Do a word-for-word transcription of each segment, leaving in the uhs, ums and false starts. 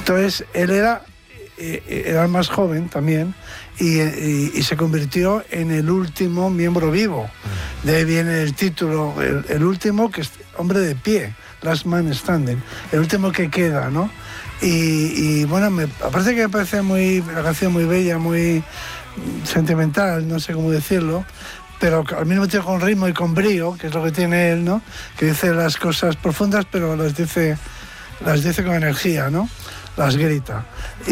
Entonces, él era, eh, era más joven también y, y, y se convirtió en el último miembro vivo. De ahí viene el título, el, el último, que es hombre de pie, last man standing, el último que queda, ¿no? Y, y bueno, me, aparte que me parece muy, la canción muy bella, muy sentimental, no sé cómo decirlo, pero al mismo tiempo con ritmo y con brío, que es lo que tiene él, ¿no? Que dice las cosas profundas, pero las dice, las dice con energía, ¿no? Las grita.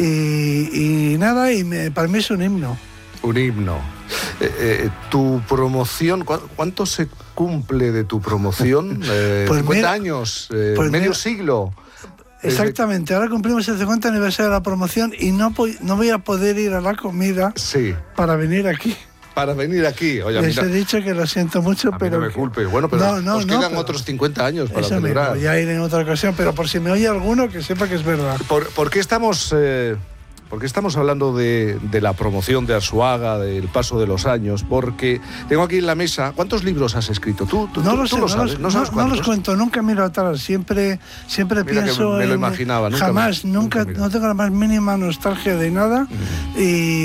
Y, y nada, y me, para mí es un himno. Un himno. Eh, eh, tu promoción, ¿cu ¿cuánto se cumple de tu promoción? Eh, pues cincuenta mira, años, eh, pues medio mira, siglo. Exactamente, ahora cumplimos el cincuenta aniversario de la promoción y no, no voy a poder ir a la comida sí. para venir aquí. Para venir aquí. Oye, Les mira, he dicho que lo siento mucho, a pero... mí no me culpes. Bueno, pero no, no, nos no, quedan pero otros cincuenta años para eso celebrar. Mismo, ya iré en otra ocasión, pero por si me oye alguno, que sepa que es verdad. ¿Por, por qué estamos... Eh... ¿Por qué estamos hablando de, de la promoción de Arzuaga, del paso de los años? Porque tengo aquí en la mesa... ¿Cuántos libros has escrito? ¿Tú, tú, no tú, lo tú sé, lo no, sabes? los, ¿No, sabes no, no los cuento, nunca miro atrás. Siempre, siempre Mira pienso que me lo en... imaginaba. Nunca jamás, me, nunca, nunca no tengo la más mínima nostalgia de nada. Mm. Y,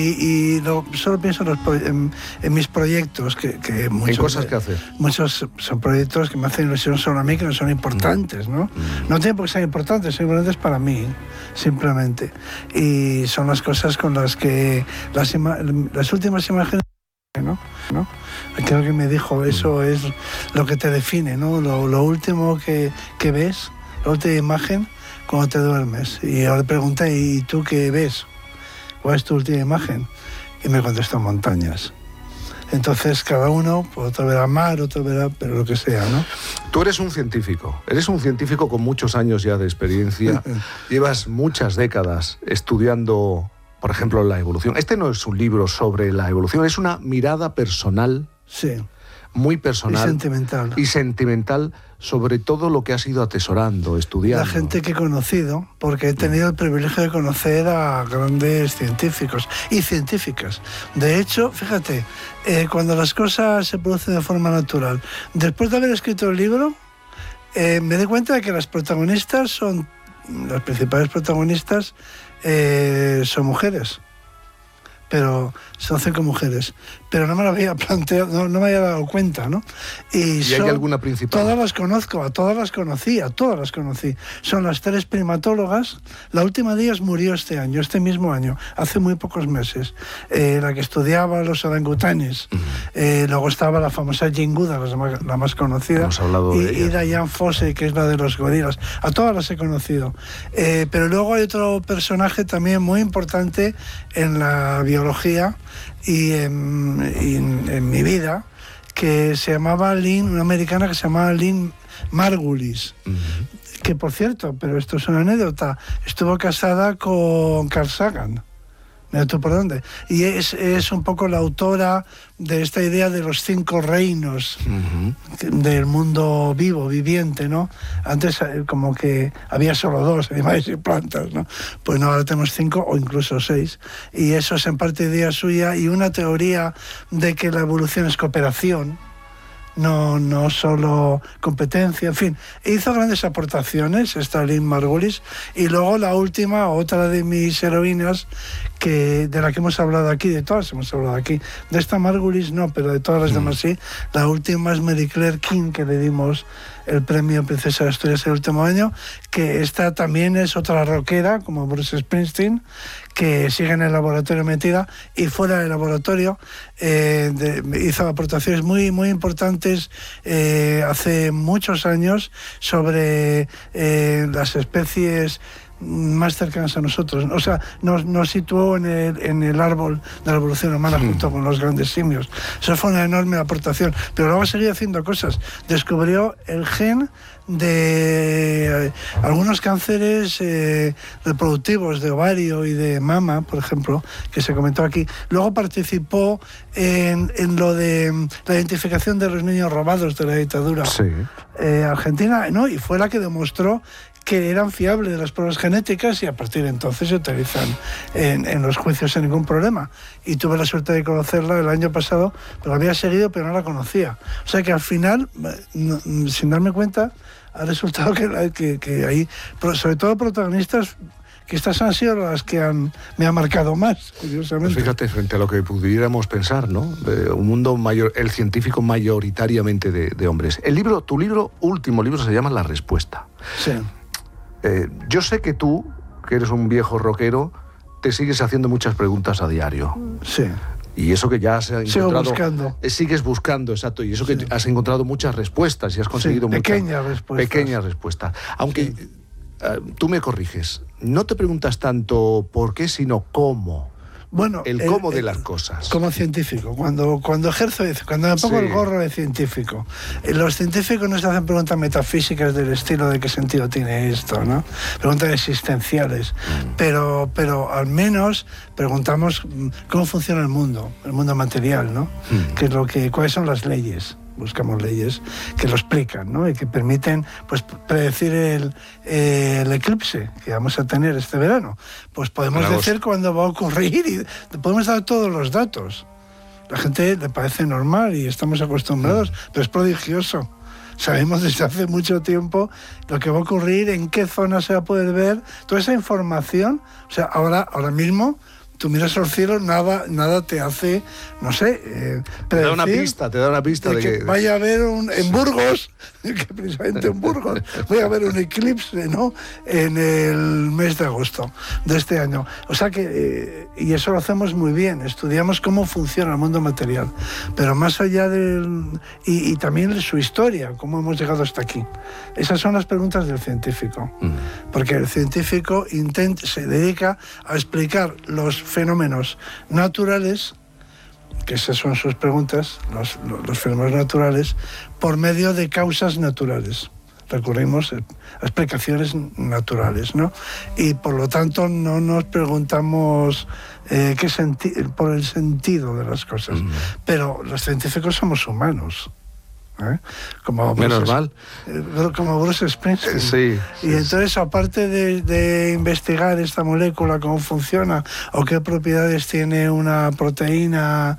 y lo, solo pienso en, los, en, en mis proyectos. Que, que muchos, en cosas que hacer. Muchos son proyectos que me hacen ilusión solo a mí, que no son importantes, ¿no? Mm. No tienen por qué ser importantes, son importantes para mí, simplemente. Y son las cosas con las que... Las, las últimas imágenes, ¿no? ¿no? Creo que me dijo, eso es lo que te define, ¿no? Lo, lo último que, que ves, la última imagen, cuando te duermes. Y ahora le pregunté, ¿y tú qué ves? ¿Cuál es tu última imagen? Y me contestó, montañas. Entonces, cada uno, otro verá mar, otro verá, pero lo que sea, ¿no? Tú eres un científico, eres un científico con muchos años ya de experiencia. Llevas muchas décadas estudiando... Por ejemplo, la evolución. Este no es un libro sobre la evolución, es una mirada personal, sí, muy personal y sentimental. y sentimental sobre todo lo que has ido atesorando, estudiando. La gente que he conocido, porque he tenido el privilegio de conocer a grandes científicos y científicas. De hecho, fíjate, eh, cuando las cosas se producen de forma natural, después de haber escrito el libro, eh, me di cuenta de que las protagonistas son, las principales protagonistas, Eh, son mujeres, pero son cinco mujeres, pero no me lo había planteado, no, no me había dado cuenta, ¿no? ¿Y, ¿Y son, hay alguna principal? Todas las conozco, a todas las conocí, a todas las conocí. Son las tres primatólogas. La última de ellas murió este año, este mismo año, hace muy pocos meses. Eh, la que estudiaba los orangutanes. Uh-huh. eh, luego estaba la famosa Jane Goodall, la más, la más conocida. Hemos hablado y, de ella. Y Diane Fossey, que es la de los gorilas. A todas las he conocido. Eh, pero luego hay otro personaje también muy importante en la biología y en, y en, en mi vida, que se llamaba Lynn, una americana que se llamaba Lynn Margulis. Uh-huh. Que por cierto, pero esto es una anécdota, estuvo casada con Carl Sagan. Mira tú por dónde. Y es, es un poco la autora de esta idea de los cinco reinos uh-huh. del mundo vivo, viviente, ¿no? Antes como que había solo dos, animales y plantas, ¿no? Pues no, ahora tenemos cinco o incluso seis. Y eso es en parte idea suya y una teoría de que la evolución es cooperación. No, no solo competencia, en fin, hizo grandes aportaciones esta Lynn Margulis. Y luego la última, otra de mis heroínas, que de la que hemos hablado aquí, de todas hemos hablado aquí, de esta Margulis no, pero de todas las mm. demás sí. La última es Mary Claire King, que le dimos el premio Princesa de Asturias el último año, que esta también es otra rockera, como Bruce Springsteen, que sigue en el laboratorio metida, y fuera del laboratorio eh, de, hizo aportaciones muy, muy importantes eh, hace muchos años sobre eh, las especies más cercanas a nosotros. O sea, nos, nos situó en el, en el árbol de la evolución humana sí. junto con los grandes simios. Eso fue una enorme aportación. Pero luego seguía haciendo cosas. Descubrió el gen de eh, algunos cánceres eh, reproductivos de ovario y de mama, por ejemplo, que se comentó aquí. Luego participó en, en lo de la identificación de los niños robados de la dictadura sí. eh, argentina, ¿no? Y fue la que demostró que eran fiables las pruebas genéticas y a partir de entonces se utilizan en, en los juicios sin ningún problema. Y tuve la suerte de conocerla el año pasado, pero la había seguido pero no la conocía. O sea que al final, no, sin darme cuenta, ha resultado que, que, que hay, sobre todo protagonistas que estas han sido las que han, me han marcado más, curiosamente. Pues fíjate, frente a lo que pudiéramos pensar, ¿no? De un mundo mayor, el científico mayoritariamente de, de hombres. El libro, tu libro, último libro, se llama La Respuesta. Sí. Eh, yo sé que tú, que eres un viejo rockero, te sigues haciendo muchas preguntas a diario. Sí. Y eso que ya has encontrado... Sigo buscando. Eh, sigues buscando, exacto. Y eso que Sí. has encontrado muchas respuestas y has conseguido sí, muchas... pequeñas respuestas. Pequeñas respuestas. Aunque Sí. eh, tú me corriges, no te preguntas tanto por qué, sino cómo. Bueno, el cómo el, de las cosas. Como científico, cuando, cuando ejerzo, cuando me pongo sí. el gorro de científico, los científicos no se hacen preguntas metafísicas del estilo de qué sentido tiene esto, ¿no? Preguntas existenciales, mm. pero, pero al menos preguntamos cómo funciona el mundo, el mundo material, ¿no? Mm. ¿Qué es lo que, cuáles son las leyes? Buscamos leyes que lo explican, ¿no? Y que permiten, pues, predecir el, eh, el eclipse que vamos a tener este verano. Pues podemos Bravo. decir cuándo va a ocurrir y podemos dar todos los datos. La gente le parece normal y estamos acostumbrados, mm. pero es prodigioso. Sabemos desde hace mucho tiempo lo que va a ocurrir, en qué zona se va a poder ver, toda esa información. O sea, ahora, ahora mismo... Tú miras al cielo, nada, nada te hace, no sé, eh, te da una pista, te da una pista de, de que, que vaya a haber un, en Burgos, que precisamente en Burgos, vaya a haber un eclipse, ¿no? En el mes de agosto de este año. O sea que, eh, y eso lo hacemos muy bien, estudiamos cómo funciona el mundo material, pero más allá del, y, y también su historia, cómo hemos llegado hasta aquí. Esas son las preguntas del científico, mm. porque el científico intenta, se dedica a explicar los fenómenos naturales, que esas son sus preguntas, los, los fenómenos naturales, por medio de causas naturales. Recurrimos a explicaciones naturales, ¿no? Y por lo tanto no nos preguntamos eh, qué senti- por el sentido de las cosas. Mm. Pero los científicos somos humanos. ¿Eh? Como Menos Bruce, mal. Como Bruce Springsteen. Sí, y sí, entonces, sí. aparte de, de investigar esta molécula, cómo funciona, o qué propiedades tiene una proteína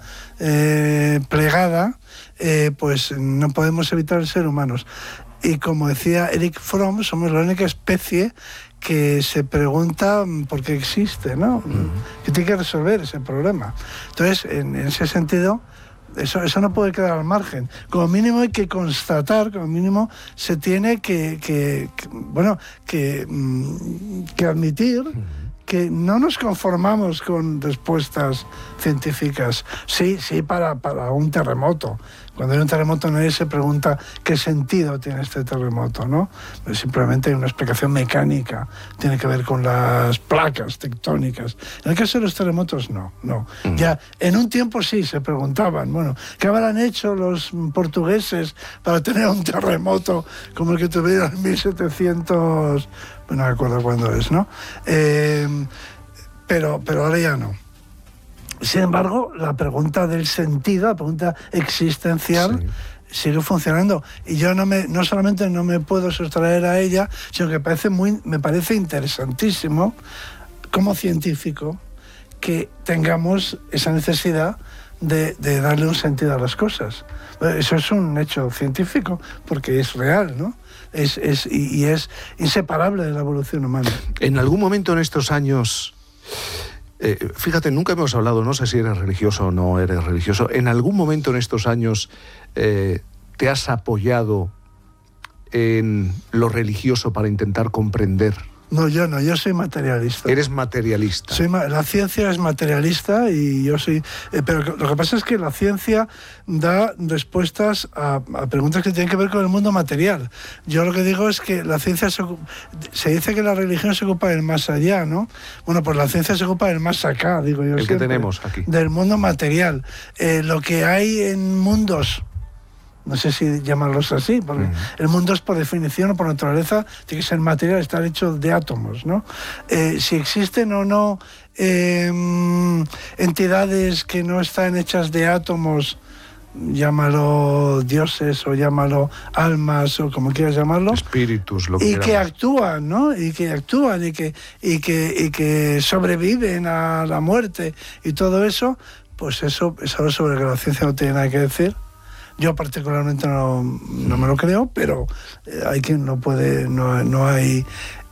eh, plegada, eh, pues no podemos evitar ser humanos. Y como decía Eric Fromm, somos la única especie que se pregunta por qué existe, ¿no? Uh-huh. Que tiene que resolver ese problema. Entonces, en, en ese sentido... Eso, eso no puede quedar al margen. Como mínimo hay que constatar, como mínimo se tiene que, que, que bueno, que, que admitir que no nos conformamos con respuestas científicas. Sí, sí, para, para un terremoto. Cuando hay un terremoto nadie se pregunta qué sentido tiene este terremoto, ¿no? Simplemente hay una explicación mecánica, tiene que ver con las placas tectónicas. En el caso de los terremotos, no, no. Mm. Ya en un tiempo sí se preguntaban, bueno, ¿qué habrán hecho los portugueses para tener un terremoto como el que tuvieron en mil setecientos? Bueno, no me acuerdo cuándo es, ¿no? Eh, pero, pero ahora ya no. Sin embargo, la pregunta del sentido, la pregunta existencial, sí. sigue funcionando. Y yo no me, no solamente no me puedo sustraer a ella, sino que parece muy, me parece interesantísimo, como científico, que tengamos esa necesidad de, de darle un sentido a las cosas. Eso es un hecho científico, porque es real, ¿no? Es, es, y, y es inseparable de la evolución humana. En algún momento en estos años... Eh, fíjate, nunca hemos hablado, no sé si eres religioso o no eres religioso, ¿en algún momento en estos años eh, te has apoyado en lo religioso para intentar comprender? No, yo no, yo soy materialista. Eres materialista. Soy, la ciencia es materialista y yo soy... Eh, pero lo que pasa es que la ciencia da respuestas a, a preguntas que tienen que ver con el mundo material. Yo lo que digo es que la ciencia... Se, se dice que la religión se ocupa del más allá, ¿no? Bueno, pues la ciencia se ocupa del más acá, digo yo. El siempre, que tenemos aquí. Del mundo material. Eh, lo que hay en mundos... No sé si llamarlos así, porque uh-huh. el mundo es por definición o por naturaleza, tiene que ser material, estar hecho de átomos, ¿no? Eh, si existen o no eh, entidades que no están hechas de átomos, llámalo dioses o llámalo almas o como quieras llamarlo, espíritus, lo que y que actúan, ¿no? Y que actúan y que, y que, y que sobreviven a la muerte y todo eso, pues eso es algo sobre que la ciencia no tiene nada que decir. Yo particularmente no, no me lo creo, pero hay quien no puede, no, no hay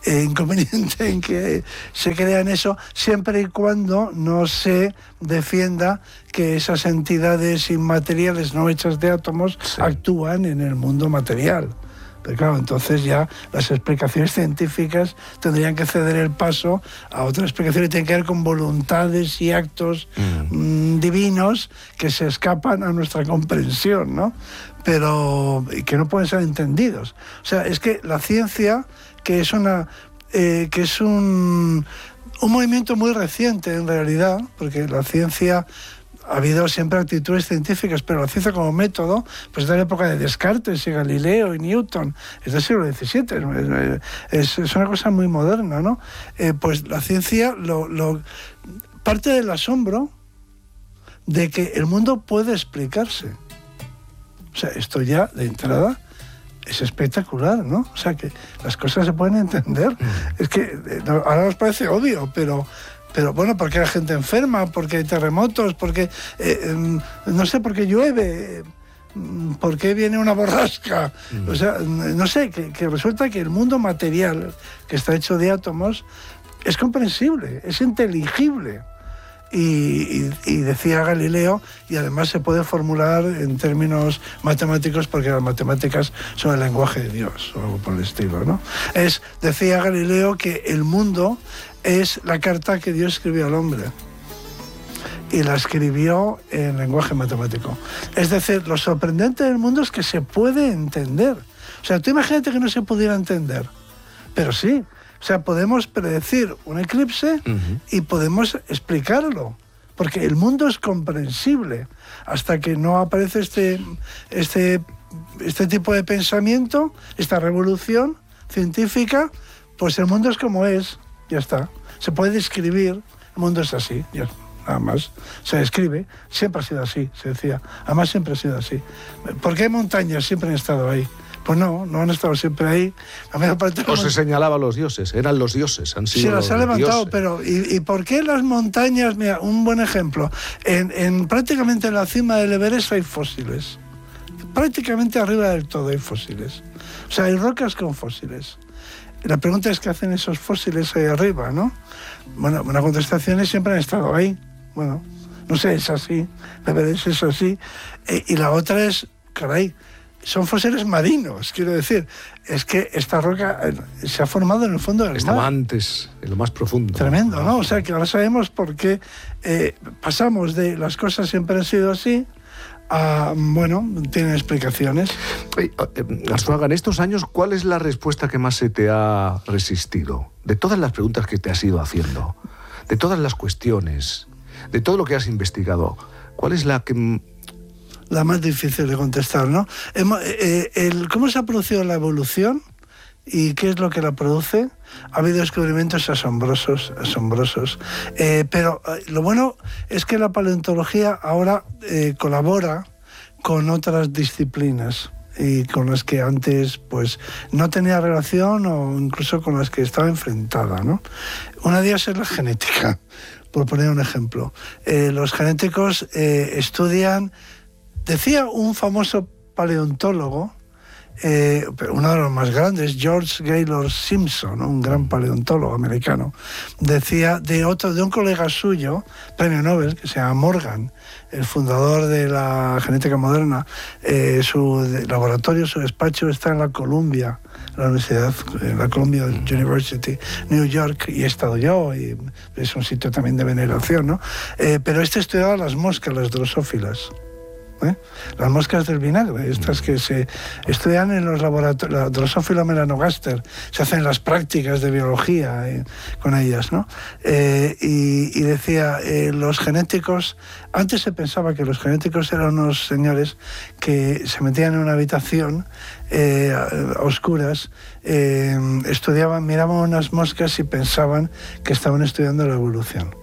eh, inconveniente en que se crea en eso, siempre y cuando no se defienda que esas entidades inmateriales no hechas de átomos sí. actúan en el mundo material. Pero claro, entonces ya las explicaciones científicas tendrían que ceder el paso a otras explicaciones que tienen que ver con voluntades y actos mm. mmm, divinos que se escapan a nuestra comprensión, ¿no? Pero que no pueden ser entendidos. O sea, es que la ciencia, que es una eh, que es un, un movimiento muy reciente en realidad, porque la ciencia... Ha habido siempre actitudes científicas, pero la ciencia como método, pues es de la época de Descartes y Galileo y Newton, es del siglo diecisiete, es, es una cosa muy moderna, ¿no? Eh, pues la ciencia lo, lo, parte del asombro de que el mundo puede explicarse. O sea, esto ya de entrada es espectacular, ¿no? O sea, que las cosas se pueden entender. Mm. Es que eh, ahora nos parece obvio, pero... Pero bueno, porque la gente enferma, porque hay terremotos, porque, eh, no sé, porque llueve, porque viene una borrasca. Mm. O sea, no sé, que, que resulta que el mundo material, que está hecho de átomos, es comprensible, es inteligible. Y, y, y decía Galileo, y además se puede formular en términos matemáticos, porque las matemáticas son el lenguaje de Dios, o algo por el estilo, ¿no? Es, decía Galileo que el mundo es la carta que Dios escribió al hombre, y la escribió en lenguaje matemático. Es decir, lo sorprendente del mundo es que se puede entender. O sea, tú imagínate que no se pudiera entender, pero sí. O sea, podemos predecir un eclipse uh-huh. y podemos explicarlo, porque el mundo es comprensible. Hasta que no aparece este, este, este tipo de pensamiento, esta revolución científica, pues el mundo es como es, ya está. Se puede describir, el mundo es así, ya, nada más. Se describe, siempre ha sido así, se decía. Además, siempre ha sido así. ¿Por qué montañas siempre han estado ahí? Pues no, no han estado siempre ahí. A mí me parece o se señalaba a los dioses, eran los dioses, han sido. Se las ha levantado, dioses. Pero ¿y, ¿y por qué las montañas? Mira, un buen ejemplo. En, en prácticamente en la cima del Everest hay fósiles. Prácticamente arriba del todo hay fósiles. O sea, hay rocas con fósiles. La pregunta es qué hacen esos fósiles ahí arriba, ¿no? Bueno, una contestación es siempre han estado ahí. Bueno, no sé, es así. El Everest es así. E, y la otra es, caray, son fósiles marinos, quiero decir. Es que esta roca se ha formado en el fondo del mar. Estaba antes, en lo más profundo. Tremendo, ¿no? O sea, que ahora sabemos por qué eh, pasamos de las cosas siempre han sido así a, bueno, tienen explicaciones. Arzuaga, en estos años, ¿cuál es la respuesta que más se te ha resistido? De todas las preguntas que te has ido haciendo, de todas las cuestiones, de todo lo que has investigado, ¿cuál es la que... La más difícil de contestar, ¿no? Eh, el, ¿Cómo se ha producido la evolución y qué es lo que la produce? Ha habido descubrimientos asombrosos, asombrosos. Eh, pero eh, lo bueno es que la paleontología ahora eh, colabora con otras disciplinas y con las que antes pues no tenía relación o incluso con las que estaba enfrentada, ¿no? Una de ellas es la genética, por poner un ejemplo. Eh, los genéticos eh, estudian... Decía un famoso paleontólogo, eh, uno de los más grandes, George Gaylord Simpson, un gran paleontólogo americano, decía de otro, de un colega suyo, premio Nobel, que se llama Morgan, el fundador de la genética moderna. Eh, su laboratorio, su despacho está en la Columbia, la universidad, en la Columbia University, New York, y he estado yo, y es un sitio también de veneración, ¿no? Eh, pero este estudiaba las moscas, las drosófilas. ¿Eh? Las moscas del vinagre, estas que se estudian en los laboratorios, la Drosophila melanogaster, se hacen las prácticas de biología eh, con ellas, ¿no? Eh, y, y decía, eh, los genéticos, antes se pensaba que los genéticos eran unos señores que se metían en una habitación eh, a oscuras, eh, estudiaban, miraban unas moscas y pensaban que estaban estudiando la evolución.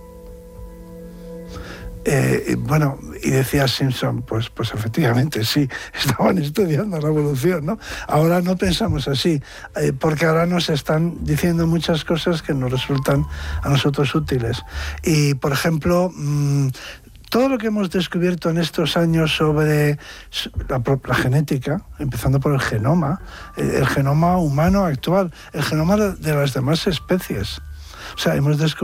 Eh, bueno, y decía Simpson, pues, pues efectivamente sí, estaban estudiando la evolución, ¿no? Ahora no pensamos así, eh, porque ahora nos están diciendo muchas cosas que nos resultan a nosotros útiles. Y, por ejemplo, mmm, todo lo que hemos descubierto en estos años sobre la, la genética, empezando por el genoma, el, el genoma humano actual, el genoma de las demás especies. O sea, hemos descubierto